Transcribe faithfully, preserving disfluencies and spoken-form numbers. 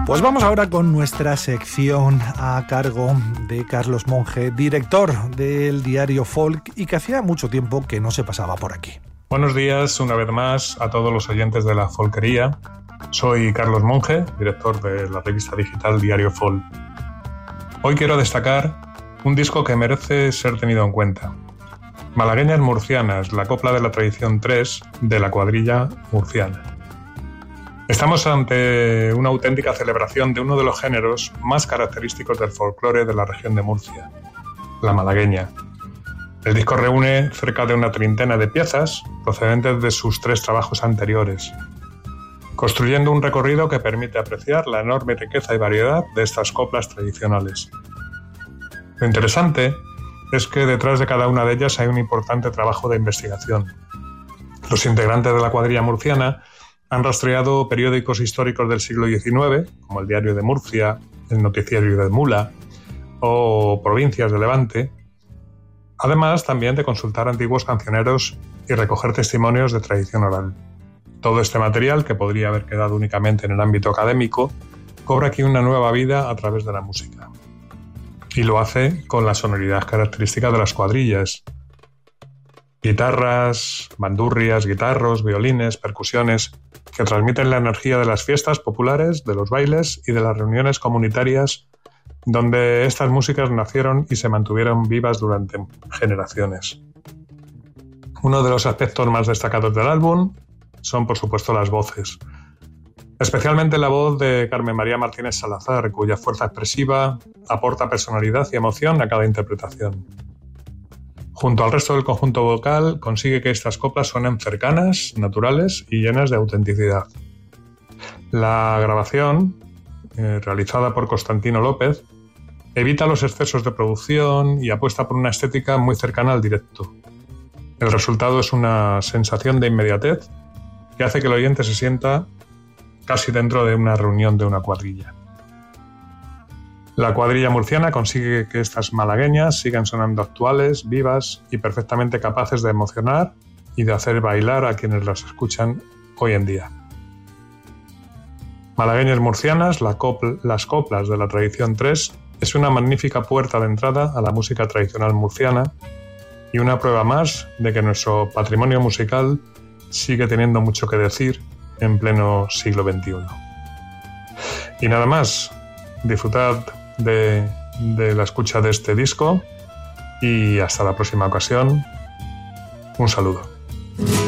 Pues vamos ahora con nuestra sección a cargo de Carlos Monge, director del diario Folk y que hacía mucho tiempo que no se pasaba por aquí. Buenos días una vez más a todos los oyentes de la folquería. Soy Carlos Monge, director de la revista digital Diario Folk. Hoy quiero destacar un disco que merece ser tenido en cuenta. Malagueñas murcianas, la copla de la tradición tres de la cuadrilla murciana. Estamos ante una auténtica celebración de uno de los géneros más característicos del folclore de la región de Murcia, la malagueña. El disco reúne cerca de una treintena de piezas procedentes de sus tres trabajos anteriores, construyendo un recorrido que permite apreciar la enorme riqueza y variedad de estas coplas tradicionales. Lo interesante es que detrás de cada una de ellas hay un importante trabajo de investigación. Los integrantes de la cuadrilla murciana han rastreado periódicos históricos del siglo diecinueve, como el Diario de Murcia, el Noticiario de Mula o Provincias de Levante, además también de consultar antiguos cancioneros y recoger testimonios de tradición oral. Todo este material, que podría haber quedado únicamente en el ámbito académico, cobra aquí una nueva vida a través de la música. Y lo hace con la sonoridad característica de las cuadrillas. Guitarras, bandurrias, guitarros, violines, percusiones, que transmiten la energía de las fiestas populares, de los bailes y de las reuniones comunitarias donde estas músicas nacieron y se mantuvieron vivas durante generaciones. Uno de los aspectos más destacados del álbum son, por supuesto, las voces. Especialmente la voz de Carmen María Martínez Salazar, cuya fuerza expresiva aporta personalidad y emoción a cada interpretación. Junto al resto del conjunto vocal, consigue que estas coplas suenen cercanas, naturales y llenas de autenticidad. La grabación, eh, realizada por Constantino López, evita los excesos de producción y apuesta por una estética muy cercana al directo. El resultado es una sensación de inmediatez que hace que el oyente se sienta casi dentro de una reunión de una cuadrilla. La cuadrilla murciana consigue que estas malagueñas sigan sonando actuales, vivas y perfectamente capaces de emocionar y de hacer bailar a quienes las escuchan hoy en día. Malagueñas murcianas, la copl- las coplas de la tradición tres, es una magnífica puerta de entrada a la música tradicional murciana y una prueba más de que nuestro patrimonio musical sigue teniendo mucho que decir en pleno siglo veintiuno. Y nada más, disfrutad de, de la escucha de este disco y hasta la próxima ocasión. Un saludo.